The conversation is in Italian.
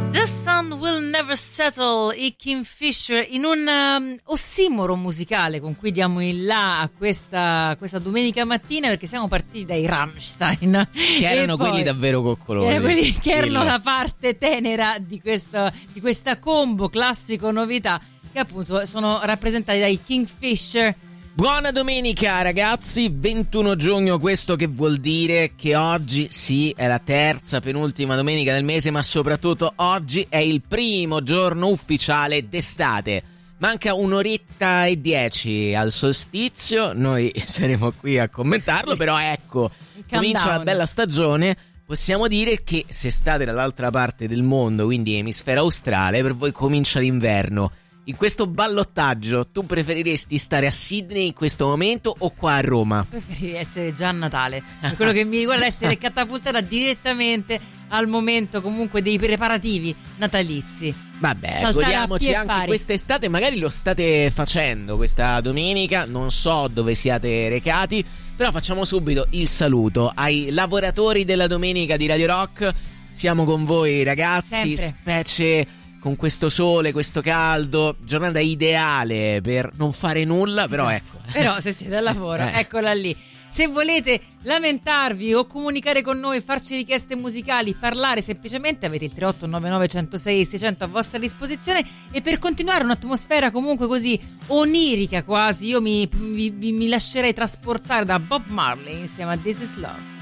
The Sun Will Never Settle, i Kingfisher, in un ossimoro musicale con cui diamo il là a questa domenica mattina, perché siamo partiti dai Rammstein, che erano quelli davvero coccolosi, quelli che erano la parte tenera di questa combo classico novità, che appunto sono rappresentati dai Kingfisher. Buona domenica ragazzi, 21 giugno, questo che vuol dire che oggi sì è la terza penultima domenica del mese, ma soprattutto oggi è il primo giorno ufficiale d'estate. Manca un'oretta e 10 al solstizio, noi saremo qui a commentarlo, però ecco, comincia la bella stagione. Possiamo dire che se state dall'altra parte del mondo, quindi emisfero australe, per voi comincia l'inverno. In questo ballottaggio tu preferiresti stare a Sydney in questo momento o qua a Roma? Preferirei essere già a Natale, per quello che mi riguarda, essere catapultata direttamente al momento comunque dei preparativi natalizi. Vabbè, godiamoci anche quest'estate, magari lo state facendo questa domenica, non so dove siate recati, però facciamo subito il saluto ai lavoratori della domenica di Radio Rock. Siamo con voi ragazzi, specie con questo sole, questo caldo, giornata ideale per non fare nulla, però esatto. Ecco. Però se siete al lavoro, eccola lì. Se volete lamentarvi o comunicare con noi, farci richieste musicali, parlare semplicemente, avete il 3899 106 600 a vostra disposizione. E per continuare un'atmosfera comunque così onirica quasi, io mi lascerei trasportare da Bob Marley insieme a This Is Love.